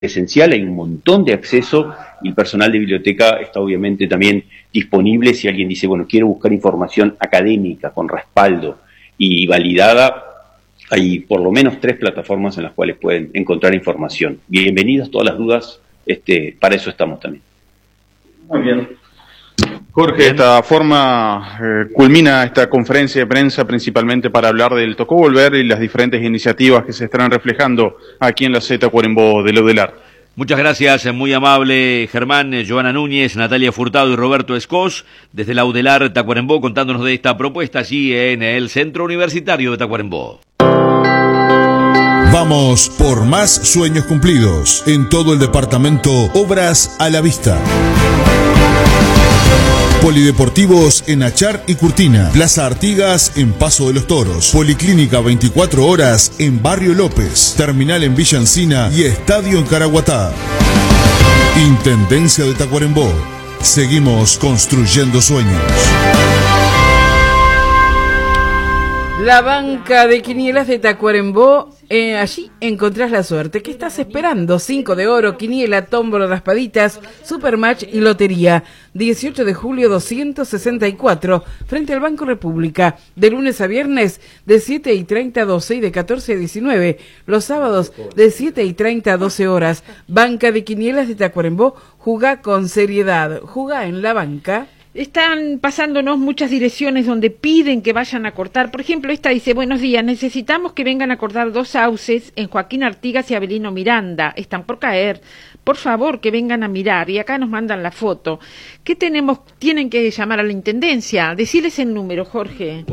esencial, hay un montón de acceso y el personal de biblioteca está obviamente también disponible si alguien dice, bueno, quiero buscar información académica con respaldo y validada. Hay por lo menos 3 plataformas en las cuales pueden encontrar información. Bienvenidas todas las dudas, para eso estamos también. Muy bien. Jorge, de esta forma culmina esta conferencia de prensa principalmente para hablar del Tocó Volver y las diferentes iniciativas que se estarán reflejando aquí en la Z Tacuarembó de Laudelar. Muchas gracias, muy amable Germán, Joana Núñez, Natalia Furtado y Roberto Escos, desde Laudelar, Tacuarembó, contándonos de esta propuesta allí en el Centro Universitario de Tacuarembó. Vamos por más sueños cumplidos. En todo el departamento, obras a la vista. Polideportivos en Achar y Curtina, Plaza Artigas en Paso de los Toros, Policlínica 24 horas en Barrio López, Terminal en Villa Encina y Estadio en Caraguatá. Intendencia de Tacuarembó. Seguimos construyendo sueños. La banca de quinielas de Tacuarembó, allí encontrás la suerte. ¿Qué estás esperando? 5 de oro, quiniela, tómbola, raspaditas, supermatch y lotería. 18 de julio 264, frente al Banco República. De lunes a viernes, de 7:30 a 12 y de 14 a 19. Los sábados, de 7:30 a 12 horas. Banca de quinielas de Tacuarembó, jugá con seriedad. Jugá en la banca. Están pasándonos muchas direcciones donde piden que vayan a cortar. Por ejemplo, esta dice, buenos días, necesitamos que vengan a cortar 2 sauces en Joaquín Artigas y Avelino Miranda. Están por caer. Por favor, que vengan a mirar. Y acá nos mandan la foto. ¿Qué tenemos? Tienen que llamar a la Intendencia. Decirles el número, Jorge.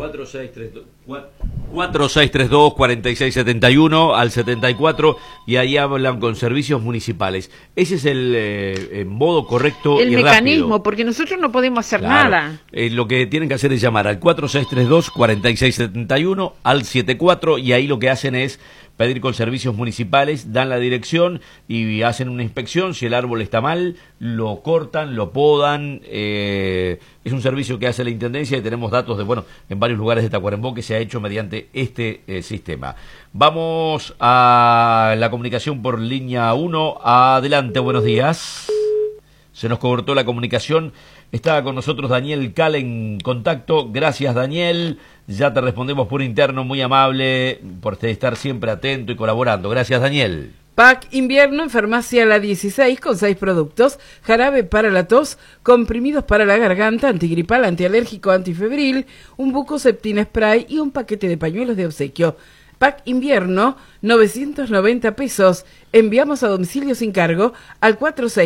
4632-4671 al 74 y ahí hablan con servicios municipales. Ese es el modo correcto el y mecanismo, rápido. Porque nosotros no podemos hacer Claro. nada. Lo que tienen que hacer es llamar al 4632-4671 al 74 y ahí lo que hacen es pedir con servicios municipales, dan la dirección y hacen una inspección. Si el árbol está mal, lo cortan, lo podan. Es un servicio que hace la Intendencia y tenemos datos de, en varios lugares de Tacuarembó que se ha hecho mediante este sistema. Vamos a la comunicación por línea 1. Adelante, buenos días. Se nos cortó la comunicación. Estaba con nosotros Daniel Cal en contacto. Gracias, Daniel. Ya te respondemos por interno, muy amable por estar siempre atento y colaborando. Gracias, Daniel. Pack invierno en Farmacia La 16 con 6 productos: jarabe para la tos, comprimidos para la garganta, antigripal, antialérgico, antifebril, un buco septina spray y un paquete de pañuelos de obsequio. Pack invierno, 990 pesos. Enviamos a domicilio sin cargo al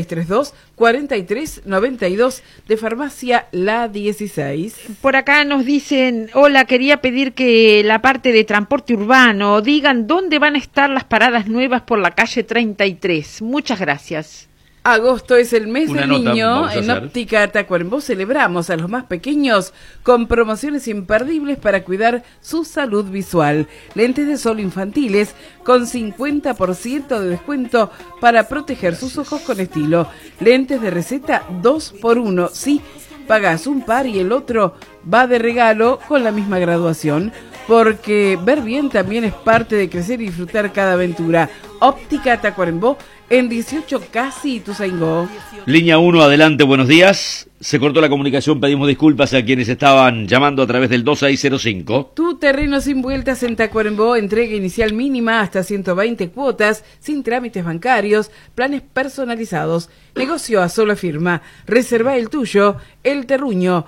4632-4392 de Farmacia La 16. Por acá nos dicen, hola, quería pedir que la parte de transporte urbano digan dónde van a estar las paradas nuevas por la calle 33. Muchas gracias. Agosto es el mes del niño. En hacer. Óptica Tacuarembó celebramos a los más pequeños con promociones imperdibles para cuidar su salud visual. Lentes de sol infantiles con 50% de descuento para proteger sus ojos con estilo. Lentes de receta 2x1. Sí, pagas un par y el otro va de regalo con la misma graduación. Porque ver bien también es parte de crecer y disfrutar cada aventura. Óptica Tacuarembó en 18 casi Ituzaingó. Línea 1, adelante, buenos días. Se cortó la comunicación, pedimos disculpas a quienes estaban llamando a través del 2605. Tu terreno sin vueltas en Tacuarembó, entrega inicial mínima hasta 120 cuotas, sin trámites bancarios, planes personalizados, negocio a sola firma. Reserva el tuyo, El Terruño,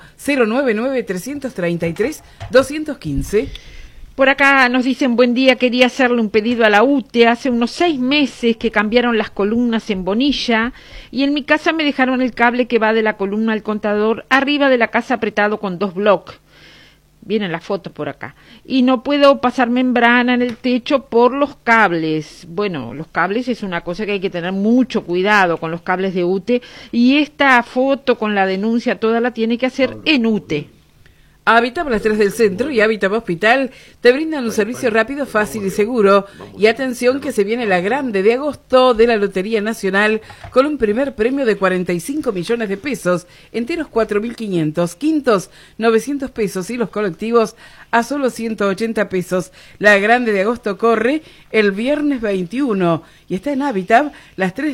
099-333-215. Por acá nos dicen, buen día, quería hacerle un pedido a la UTE. Hace unos 6 meses que cambiaron las columnas en Bonilla y en mi casa me dejaron el cable que va de la columna al contador arriba de la casa apretado con 2 bloques. Vienen las fotos por acá. Y no puedo pasar membrana en el techo por los cables. Bueno, los cables es una cosa que hay que tener mucho cuidado con los cables de UTE y esta foto con la denuncia toda la tiene que hacer en UTE. Habitab Las 3 del Centro y Habitab Hospital te brindan un servicio rápido, fácil y seguro. Y atención que se viene la grande de agosto de la Lotería Nacional con un primer premio de 45 millones de pesos, enteros 4.500, quintos 900 pesos y los colectivos a solo 180 pesos. La grande de agosto corre el viernes 21 y está en Habitab Las 3